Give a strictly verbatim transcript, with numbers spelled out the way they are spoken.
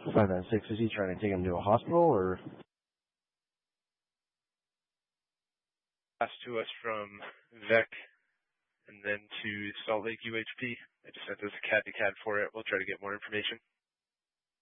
five nine six, is he trying to take him to a hospital, or? Passed to us from V E C and then to Salt Lake U H P. I just sent us a C A D to C A D for it. We'll try to get more information.